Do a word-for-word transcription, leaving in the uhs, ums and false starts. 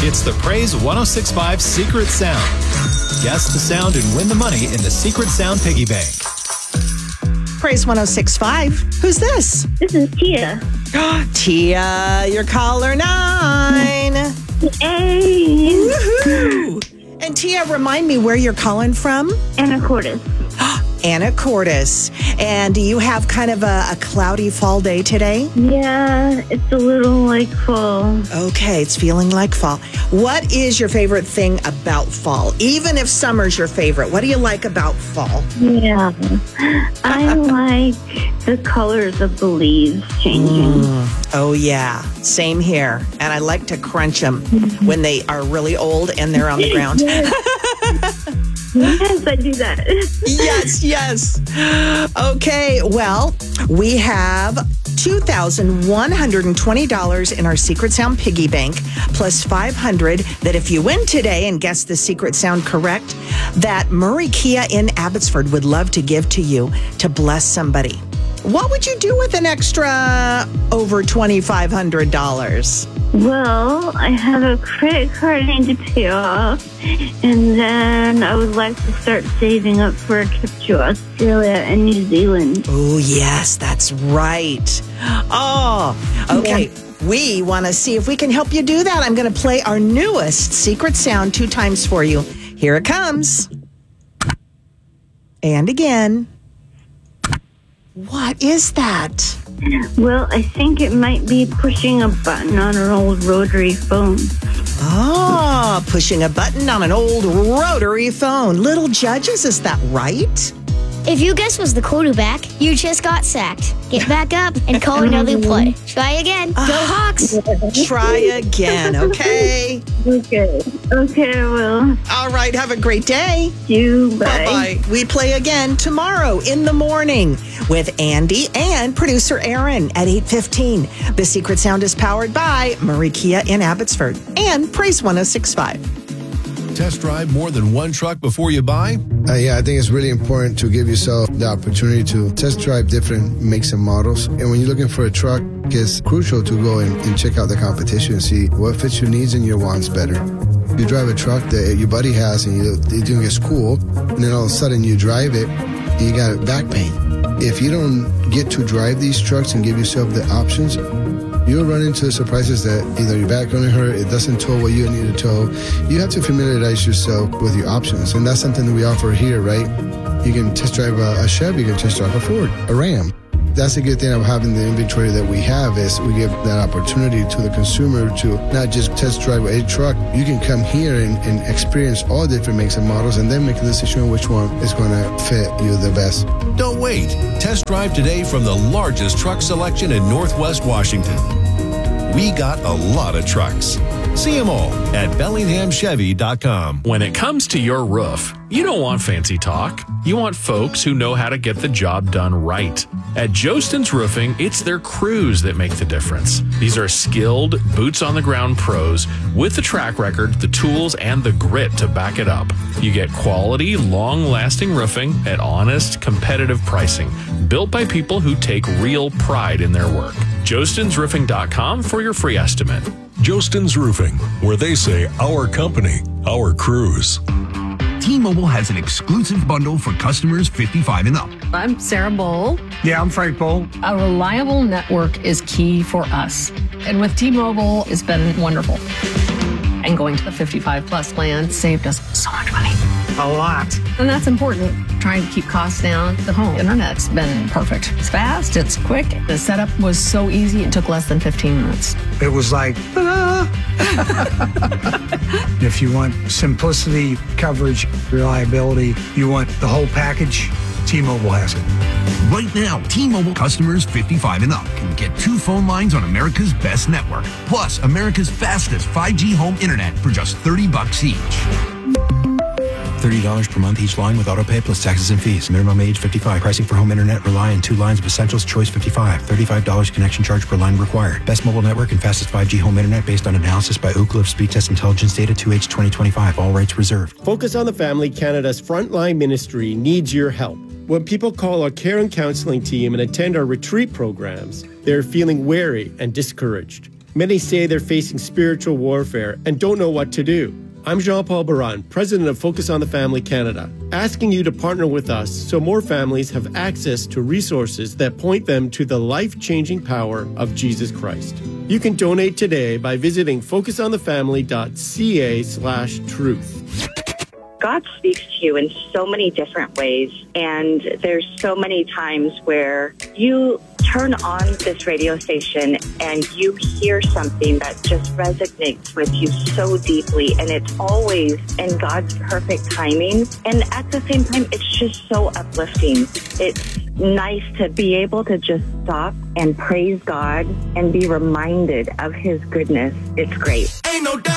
It's the Praise one oh six point five Secret Sound. Guess the sound and win the money in the Secret Sound Piggy Bank. Praise one oh six point five. Who's this? This is Tia. Tia, you're caller nine. Hey. Woohoo! And Tia, remind me where you're calling from? Anacortes. Anacortes. And do you have kind of a, a cloudy fall day today? Yeah, it's a little like fall. Okay, it's feeling like fall. What is your favorite thing about fall? Even if summer's your favorite, what do you like about fall? Yeah, I like the colors of the leaves changing. Mm. Oh, yeah. Same here. And I like to crunch them mm-hmm. when they are really old and they're on the ground. Yes, I do that. Yes, yes. Okay, well, we have two thousand one hundred twenty dollars in our Secret Sound Piggy Bank, plus five hundred dollars that if you win today and guess the Secret Sound correct, that Murray Kia in Abbotsford would love to give to you to bless somebody. What would you do with an extra over twenty-five hundred dollars? Well, I have a credit card I need to pay off, and then I would like to start saving up for a trip to Australia and New Zealand. Oh, yes, that's right. Oh, okay. Yeah. We want to see if we can help you do that. I'm going to play our newest Secret Sound two times for you. Here it comes. And again. What is that? Well, I think it might be pushing a button on an old rotary phone. Ah, pushing a button on an old rotary phone. Little Judges, is that right? If you guess was the quarterback, you just got sacked. Get back up and call another play. Try again. Go Hawks. Try again, okay? Okay. Okay, I will. All right, have a great day. You, bye. Bye-bye. We play again tomorrow in the morning with Andy and producer Aaron at eight fifteen. The Secret Sound is powered by Murray Kia in Abbotsford and Praise one oh six point five. Test drive more than one truck before you buy? Uh, yeah, I think it's really important to give yourself the opportunity to test drive different makes and models. And when you're looking for a truck, it's crucial to go and, and check out the competition and see what fits your needs and your wants better. You drive a truck that your buddy has and you, you think it's cool, and then all of a sudden you drive it and you got back pain. If you don't get to drive these trucks and give yourself the options, you'll run into surprises that either your back going to hurt, it doesn't tow what you need to tow. You have to familiarize yourself with your options, and that's something that we offer here, right? You can test drive a, a Chevy, you can test drive a Ford, a Ram. That's a good thing of having the inventory that we have is we give that opportunity to the consumer to not just test drive a truck. You can come here and, and experience all different makes and models and then make a decision on which one is going to fit you the best. Don't wait. Test drive today from the largest truck selection in Northwest Washington. We got a lot of trucks. See them all at bellingham chevy dot com. When it comes to your roof, you don't want fancy talk. You want folks who know how to get the job done right. At Jostens Roofing, it's their crews that make the difference. These are skilled, boots-on-the-ground pros with the track record, the tools, and the grit to back it up. You get quality, long-lasting roofing at honest, competitive pricing, built by people who take real pride in their work. Jostens Roofing dot com for your free estimate. Jostens Roofing, where they say our company, our crews. T-Mobile has an exclusive bundle for customers fifty-five and up. I'm Sarah Bowl. Yeah, I'm Frank Bowl. A reliable network is key for us. And with T-Mobile, it's been wonderful. And going to the fifty-five plus plan saved us so much money. A lot. And that's important. Trying to keep costs down. The home internet's been perfect. It's fast, it's quick. The setup was so easy, it took less than fifteen minutes. It was like, ah. If you want simplicity, coverage, reliability, you want the whole package, T-Mobile has it. Right now, T-Mobile customers fifty-five and up can get two phone lines on America's best network, plus America's fastest five G home internet for just thirty bucks each. thirty dollars per month each line with autopay plus taxes and fees. Minimum age fifty-five. Pricing for home internet rely on two lines of Essentials Choice fifty-five. thirty-five dollars connection charge per line required. Best mobile network and fastest five G home internet based on analysis by Ookla of Speed Test Intelligence Data two H twenty twenty-five. All rights reserved. Focus on the Family Canada's frontline ministry needs your help. When people call our care and counseling team and attend our retreat programs, they're feeling wary and discouraged. Many say they're facing spiritual warfare and don't know what to do. I'm Jean-Paul Baran, president of Focus on the Family Canada, asking you to partner with us so more families have access to resources that point them to the life-changing power of Jesus Christ. You can donate today by visiting focusonthefamily.ca slash truth. God speaks to you in so many different ways, and there's so many times where you turn on this radio station and you hear something that just resonates with you so deeply, and it's always in God's perfect timing. And at the same time, it's just so uplifting. It's nice to be able to just stop and praise God and be reminded of His goodness. It's great. Ain't no doubt.